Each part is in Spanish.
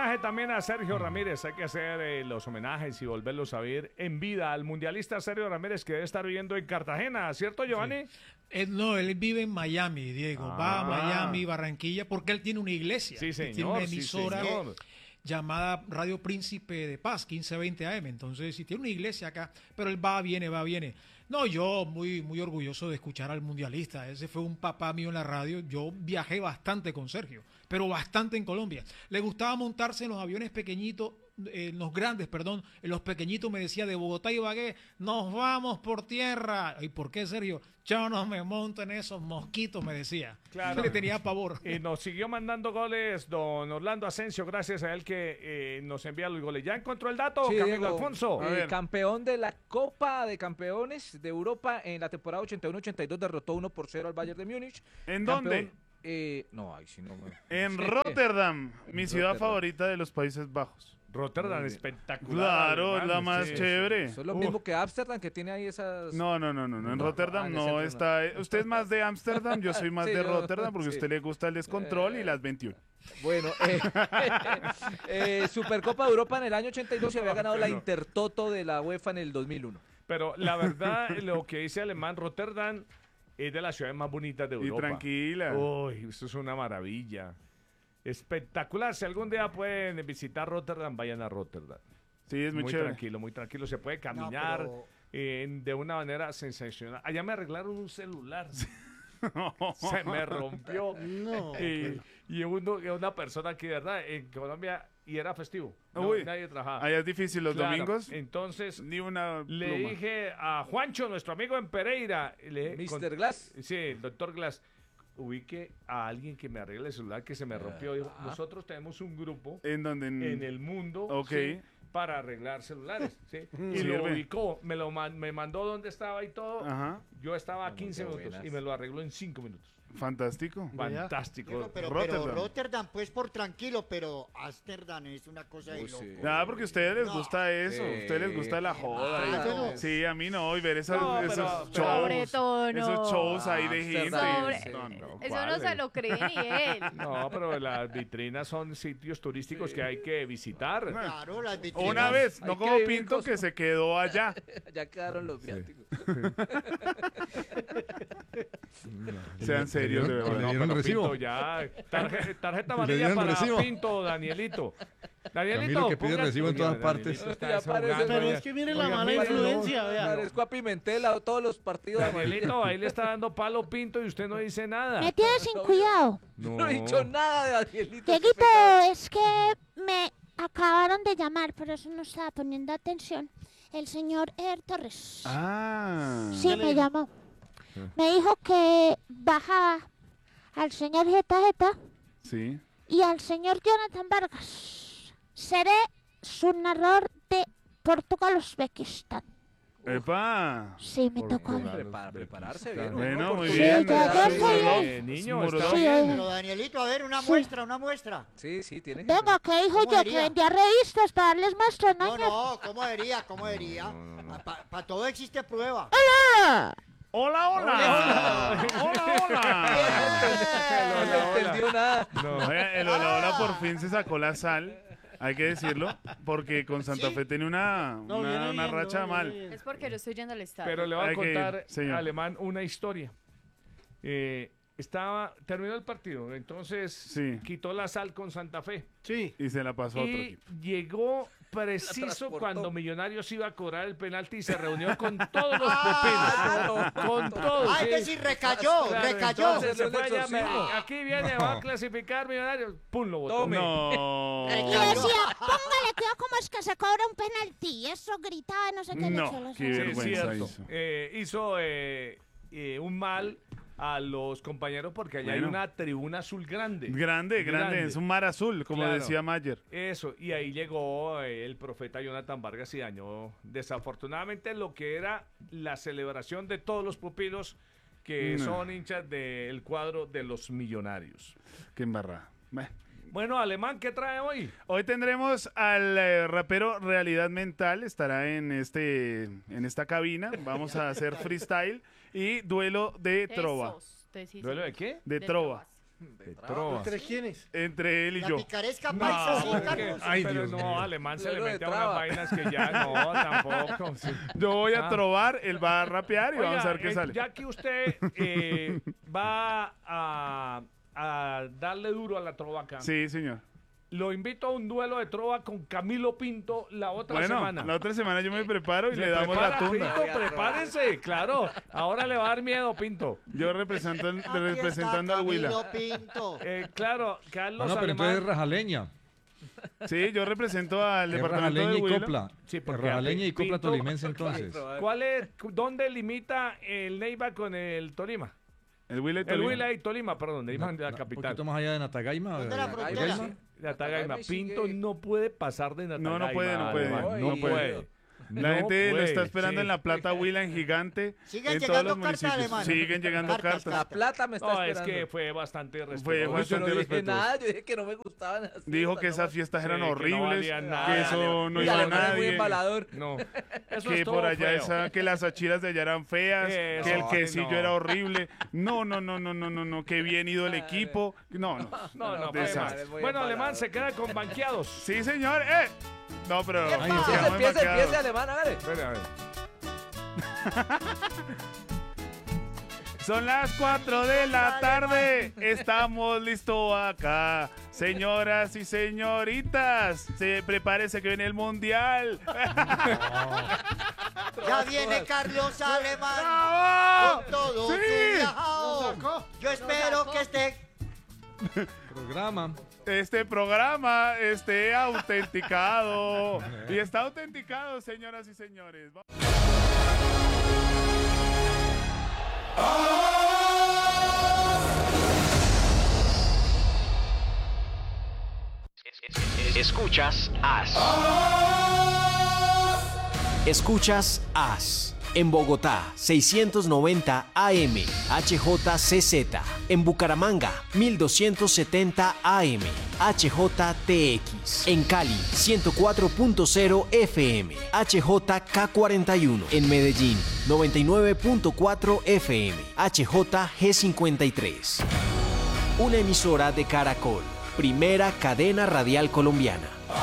homenaje también a Sergio Ramírez. Hay que hacer los homenajes y volverlos a ver en vida al mundialista Sergio Ramírez, que debe estar viviendo en Cartagena, ¿cierto, Giovanni? Sí. No, él vive en Miami, Diego. Va a Miami, Barranquilla, porque él tiene una iglesia. Sí, señor. Tiene una emisora sí, señor. llamada Radio Príncipe de Paz, 1520 AM. Entonces, sí, tiene una iglesia acá, pero él va, viene. No, yo muy orgulloso de escuchar al mundialista. Ese fue un papá mío en la radio. Yo viajé bastante con Sergio, pero bastante en Colombia. Le gustaba montarse en los aviones pequeñitos, en los grandes, perdón. En los pequeñitos me decía, de Bogotá a Ibagué, nos vamos por tierra. ¿Y por qué, Sergio? Yo no me monto en esos mosquitos, me decía. Claro. Le tenía pavor. Y nos siguió mandando goles don Orlando Asensio, gracias a él que nos envía los goles. ¿Ya encontró el dato, Sí, Camilo Diego, Alfonso? campeón de la Copa de Campeones de Europa en la temporada 81-82, derrotó 1-0 al Bayern de Múnich. ¿En dónde? No, ahí sí no. En Rotterdam, mi ciudad favorita de los Países Bajos. Rotterdam, espectacular. Claro, es hermano, la más sí. chévere. Eso es lo mismo que Ámsterdam, que tiene ahí esas... No. En Rotterdam en no ese está. Usted es más de Ámsterdam, yo soy más Sí, de yo- Rotterdam porque a sí. usted le gusta el descontrol y las 21. Bueno, Supercopa de Europa en el año 82 y había ganado la Intertoto de la UEFA en el 2001. Pero la verdad, lo que dice Alemán, Rotterdam es de las ciudades más bonitas de Y Europa. tranquila. Uy, esto es una maravilla. Espectacular. Si algún día pueden visitar Rotterdam, vayan a Rotterdam. Sí, es muy chévere. Muy tranquilo. Se puede caminar de una manera sensacional. Allá me arreglaron un celular. Se me rompió. No. Y una persona que, de verdad, en Colombia, y era festivo. Uy, nadie trabajaba. Allá es difícil los Claro, domingos. Entonces, Ni una le pluma. dije a Juancho, nuestro amigo en Pereira. Mr. Glass. Sí, el doctor Glass. Ubique a alguien que me arregle el celular que se me rompió. Dijo, nosotros tenemos un grupo ¿En donde? en el mundo Ok. ¿sí? para arreglar celulares. ¿sí? Y Sirve. lo ubicó, me mandó dónde estaba y todo. Ajá. Yo estaba a 15 qué minutos buenas. y me lo arregló en 5 minutos. Fantástico. Vaya. Fantástico. Diego, pero Rotterdam, pues por tranquilo, pero Ámsterdam es una cosa de Uy, loco. sí. Nada, porque a ustedes les No. gusta eso. Sí. A ustedes les gusta la joda. Ah, y- Sí, a mí no. Y ver esos pero- shows. Sobre todo no. Esos shows ahí de gente. Ámsterdam. Eso ¿cuál no se es? lo cree ni él. No, pero las vitrinas son sitios turísticos que hay que visitar. Claro, las vitrinas. Una vez, no Hay como que vivir Pinto que se quedó allá. Ya quedaron los viáticos. Sean serios, de ¿Le verdad. dieron pero recibo? Pinto, ya. Tarjeta ¿Le amarilla dieron para recibo? Pinto, Danielito. Danielito, Camilo, que pide ponga- recibo en todas Oiga, partes. Danielito está Ya parece- desahogando Pero ya. es que mire la Oiga, mala mire, influencia, vea. Parezco a Pimentel todos los partidos. Danielito, ahí le está dando palo Pinto y usted no dice nada. Me tiene sin cuidado. No he dicho nada de Danielito. Dieguito, es que me acabaron de llamar, pero eso no estaba poniendo atención. El señor Torres. Ah. Sí, ¿Qué le me dijo? llamó. Me dijo que bajaba al señor Jeta Sí. y al señor Jonathan Vargas. Seré su narrador de Portugal-Uzbekistán. ¡Epa! Sí, me tocó a mí. Prepararse bien. Bueno, muy Sí, bien. ya Sí, estoy ¿no? ahí. Niño, Muro- está Sí, bien. Pero Danielito, a ver, una Sí. muestra, una muestra. Sí, tiene que Venga, ¿qué dijo ¿Cómo yo? diría? Que vendía revistas para darles muestras, ¿no? No, ¿cómo diría? ¿Cómo diría? Para todo existe prueba. Ah, ¡Hola, hola! ¡Hola, No entendió nada. Oiga, el Hola por fin se sacó la sal, hay que decirlo, porque con Santa ¿Sí? Fe tiene una racha mal. Es porque yo estoy yendo al estadio. Pero le voy a Hay que ir, contar, señor. Alemán, una historia. Terminó el partido, entonces Sí. quitó la sal con Santa Fe. Sí. Y se la pasó a otro Y equipo. llegó preciso transportó. cuando Millonarios iba a cobrar el penalti y se reunió con todos los pupilos. Con todos. Ah, es sí. decir, recayó, Claro, recayó. entonces se fue allá, exorcismo. aquí viene, va a clasificar Millonarios. ¡Pum! Lo botó. Tome. No. y decía, póngale cuidado cómo es que se cobra un penalti. Eso gritaba, no sé qué. No, le echó los qué ojos. Sí, vergüenza cierto. hizo. Hizo un mal a los compañeros porque allá hay Bueno. una tribuna azul grande. Grande, es un mar azul, como Claro. decía Mayer. Eso, y ahí llegó el profeta Jonathan Vargas y dañó desafortunadamente lo que era la celebración de todos los pupilos que No. son hinchas del cuadro de los Millonarios. Qué embarrada. Bueno. Bueno, Alemán, ¿qué trae hoy? Hoy tendremos al rapero Realidad Mental, estará en esta cabina, vamos a hacer freestyle y duelo de trova. Tesos, tesis. ¿Duelo de qué? De trova. Trova. ¿Entre quiénes? Entre él y La yo. picaresca No, paisa, sí, porque- Carlos. Ay, pero Dios no, mío. Alemán se le Duelo de mete a unas traba. vainas que ya no, tampoco. sí. Yo voy a Ah. trobar, él va a rapear y Oiga, vamos a ver qué sale. Ya que usted va a darle duro a la trova acá, Sí, señor. lo invito a un duelo de trova con Camilo Pinto la otra Bueno, semana. la otra semana yo me preparo y ¿Se le damos la prepara, tunda. Pinto, prepárese, claro. Ahora le va a dar miedo, Pinto. Yo representando al Aquí Huila. está Camilo Pinto. Claro, Carlos No, pero Alemán. entonces es rajaleña. Sí, yo represento al Es departamento rajaleña del y Huila. copla. Sí, Es porque rajaleña y copla Pinto- tolimense entonces. ¿Dónde limita el Neiva con el Tolima? El Huila y El Tolima. Huila y Tolima, perdón, Neiva de la Un capital. poquito más allá de Natagaima. ¿Dónde la de frontera? Natagaima. La Tagaima. Natagaima sigue- Pinto no puede pasar de Natagaima. No puede, no puede, Alemán, no puede. La gente lo está esperando en La Plata Huila, en Gigante. Siguen en todos llegando los cartas, municipios. Alemán. Siguen llegando Cartas, cartas. La plata me está No, es esperando. que fue bastante respetuoso. Fue Yo no bastante dije respetuoso. nada, yo dije que no me gustaban las Dijo fiestas, que ¿no? esas fiestas eran Sí, que no horribles, valían nada. que eso no Y iba a Alemán es muy nadie. embalador. No, eso Que estuvo por allá feo. que las achiras de allá eran feas, Eso, que el sí, quesillo no. era horrible. No, que bien ido el equipo. No. No, de fue esa. mal. es muy Bueno, Alemán embalador. se queda con banqueados. Sí, señor. No, pero Ay, nos sí, quedamos Empieza, embarcados. Alemán, hágale. Espere, a ver. Son las 4 de la tarde. Estamos listos acá. Señoras y señoritas, prepárese que viene el mundial. Ya viene Carlos Alemán. ¡Bravo! Con todo ¡Sí! su viajao. Yo espero que esté. Programa. Este programa esté autenticado. Y está autenticado, señoras y señores. Escuchas As. Escuchas As. En Bogotá, 690 AM, HJCZ. En Bucaramanga, 1270 AM, HJTX. En Cali, 104.0 FM, HJK41. En Medellín, 99.4 FM, HJG53. Una emisora de Caracol, primera cadena radial colombiana.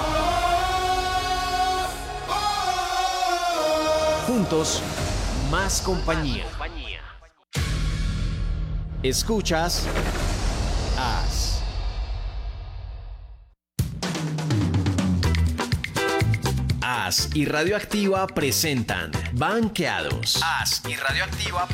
Juntos, más compañía. Escuchas As. As y Radioactiva presentan Banqueados. As y Radioactiva